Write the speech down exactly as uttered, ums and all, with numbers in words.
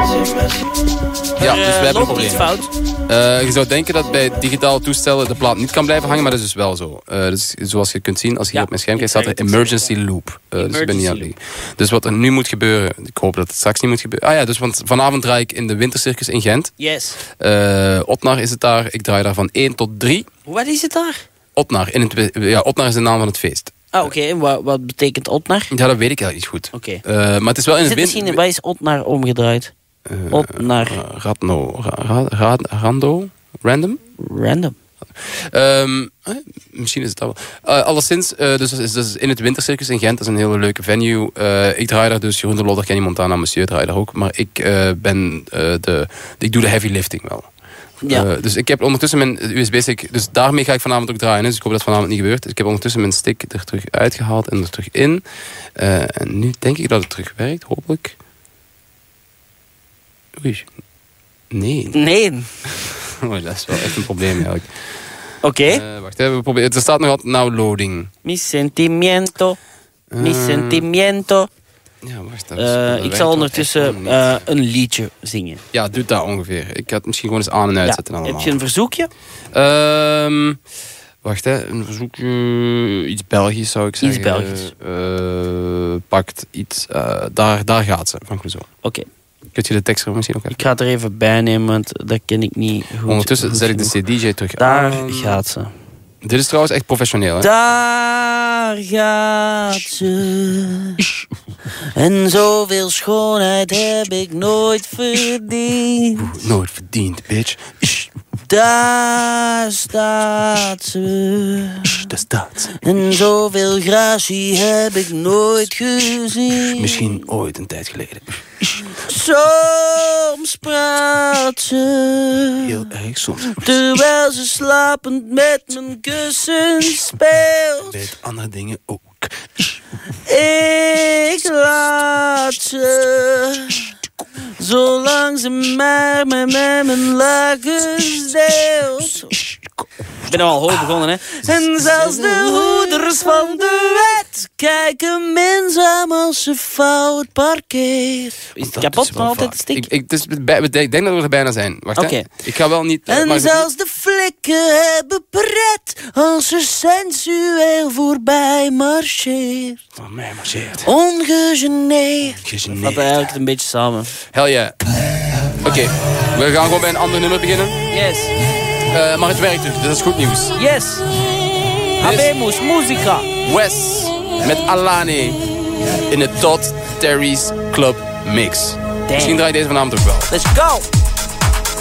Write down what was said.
Ja, dus wij hebben een loopt iets probleem. fout. Uh, je zou denken dat bij digitale toestellen de plaat niet kan blijven hangen, maar dat is dus wel zo. Uh, dus zoals je kunt zien, als je Ja, hier op mijn scherm kijkt, staat er emergency loop. Uh, dus ik ben niet aan het liegen. Dus wat er nu moet gebeuren, ik hoop dat het straks niet moet gebeuren. Ah ja, dus want vanavond draai ik in de Wintercircus in Gent. Yes. Uh, Otnar is het daar. Ik draai daar van één tot drie. Wat is het daar? Otnar. In het, ja, Otnar is de naam van het feest. Ah, oké. Okay. En wat, wat betekent Otnar? Ja, dat weet ik eigenlijk niet goed. Oké. Okay. Uh, maar het is wel in is het het misschien, wat is Otnar omgedraaid? Uh, Otnar. Radno. Ra, ra, Rando? Random? Random. Um, eh, misschien is het dat wel. Uh, alleszins, uh, dus, dus, dus in het Wintercircus in Gent. Dat is een hele leuke venue. Uh, ik draai daar dus, Jeroen de Lodder, Kenny Montana, Monsieur draai daar ook. Maar ik uh, ben uh, de... Ik doe de heavy lifting wel. Ja. Uh, dus ik heb ondertussen mijn U S B-stick... Dus daarmee ga ik vanavond ook draaien. Dus ik hoop dat vanavond niet gebeurt. Dus ik heb ondertussen mijn stick er terug uitgehaald en er terug in. Uh, en nu denk ik dat het terug werkt, hopelijk. Oei. Nee. Nee. Oh, dat is wel echt een probleem eigenlijk. Oké. Okay. Uh, wacht even, we proberen. Er staat nog altijd now loading. Mi sentimiento. Mi uh, sentimiento. Ja, wacht even. Uh, ik zal ondertussen uh, een liedje zingen. Ja, doe dat ongeveer. Ik ga het misschien gewoon eens aan en uitzetten. Ja. Allemaal. Heb je een verzoekje? Um, wacht, hè. Een verzoekje. Iets Belgisch zou ik zeggen. Iets Belgisch. Uh, pakt iets. Uh, daar, daar gaat ze, van Clouseau. Oké. Okay. Kun je de tekst er misschien ook even? Ik ga het er even bij nemen, want dat ken ik niet goed. Ondertussen goed zet ik de C D J terug Daar aan. gaat ze. Dit is trouwens echt professioneel, hè? Daar gaat ze. En zoveel schoonheid heb ik nooit verdiend. Oeh, nooit verdiend, bitch. Daar staat ze. Daar staat ze. En zoveel gratie heb ik nooit gezien. Misschien ooit een tijd geleden. Soms praat ze. Heel erg soms. Terwijl ze slapend met mijn kussen speelt. Met andere dingen ook. Ik laat ze. Zolang ze maar met mij mijn lakens deelt. Ik ben al hoog begonnen, hè. En zelfs de hoeders van de wet kijken minzaam als ze fout parkeert. Is het kapot, maar altijd stik? Ik, ik, dus, ik denk dat we er bijna zijn. Wacht, okay. hè. Ik ga wel niet... En zelfs de flikken hebben pret als ze sensueel voorbij marcheert. Van mij marcheert. Ongegeneerd. Gegeneerd. Dat eigenlijk een beetje samen. Hell yeah. Oké, okay. We gaan gewoon bij een ander nummer beginnen. Yes. Uh, maar het werkt dus, dat is goed nieuws. Yes. Habemus, muzika. Wes met Alane in het Todd Terry's Club Mix. Damn. Misschien draai je deze vanavond ook wel. Let's go.